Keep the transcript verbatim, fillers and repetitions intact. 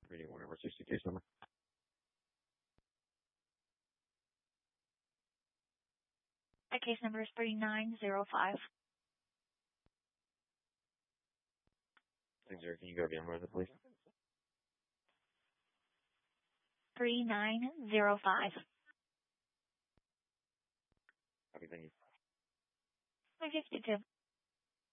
Reading one emergency case number. That case number is three nine zero five. Thanks, sir. Can you go again with it, please? three nine zero five. Okay, thank you. I guess you too.